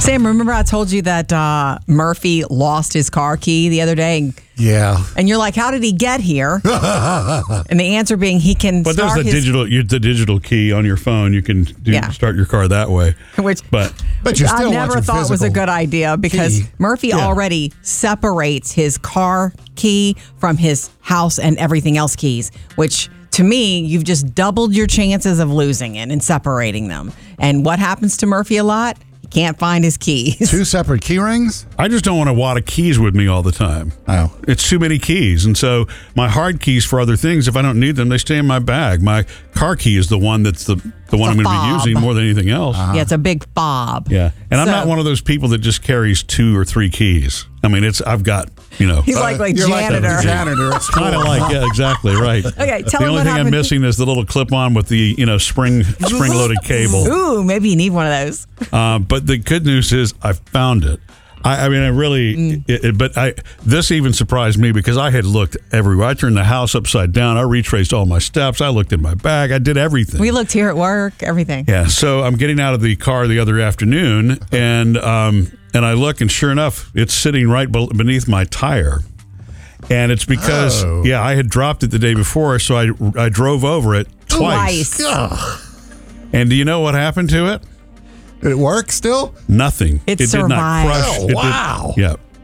Sam, remember I told you that Murphy lost his car key the other day? Yeah. And you're like, how did he get here? And the answer being he can But start there's the digital key on your phone. You can start your car that way. But you still I never thought was a good idea because key. Murphy already separates his car key from his house and everything else keys, which to me, you've just doubled your chances of losing it and separating them. And what happens to Murphy a lot? He can't find his keys. 2 separate key rings? I just don't want a wad of keys with me all the time. Oh. It's too many keys. And so my hard keys for other things, if I don't need them, they stay in my bag. My car key is the one that's the one I'm going to be using more than anything else. Yeah, it's a big fob. Yeah. And I'm not one of those people that just carries 2 or 3 keys. I mean, I've got, He's like you're janitor. Like a janitor. It's kind of like, yeah, exactly, right. Okay, tell the him only what thing happened. I'm missing is the little clip-on with the, spring-loaded cable. Ooh, maybe you need one of those. But the good news is I found it. I mean, I really, this even surprised me because I had looked everywhere. I turned the house upside down. I retraced all my steps. I looked in my bag. I did everything. We looked here at work, everything. Yeah. So I'm getting out of the car the other afternoon, and I look, and sure enough, it's sitting right beneath my tire. And it's because, I had dropped it the day before, so I drove over it twice. And do you know what happened to it? Did it work still? Nothing. It did not survived. crush. Oh, wow.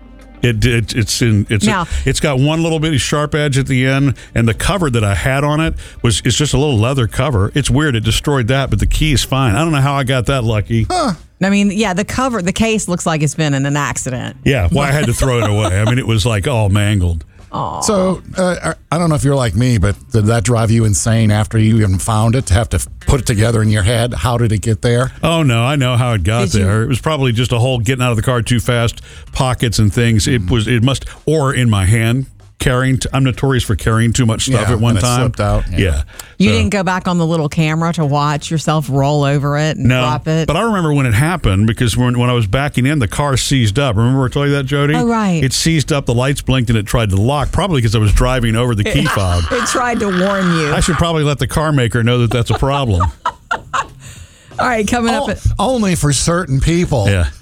It's got one little bitty sharp edge at the end, and the cover that I had on it it's just a little leather cover. It's weird. It destroyed that, but the key is fine. I don't know how I got that lucky. Huh. I mean, the case looks like it's been in an accident. Yeah, well, I had to throw it away. I mean, it was like all mangled. Aww. So, I don't know if you're like me, but did that drive you insane after you even found it to have to put it together in your head? How did it get there? Oh, no, I know how it got there. It was probably just a whole getting out of the car too fast, pockets and things. Or in my hand. I'm notorious for carrying too much stuff at one and it time. Slipped out. Yeah. You didn't go back on the little camera to watch yourself roll over it and drop it? But I remember when it happened because when I was backing in, the car seized up. Remember I told you that, Jody? Oh, right. It seized up, the lights blinked, and it tried to lock, probably because I was driving over the key fob. It tried to warn you. I should probably let the car maker know that that's a problem. All right, coming up. Only for certain people. Yeah.